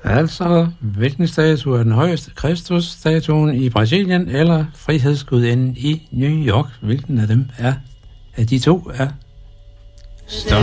Altså, hvilken statue er den højeste? Kristus-statuen i Brasilien eller Frihedsgudinden i New York? Hvilken af dem er? Af de to er størst?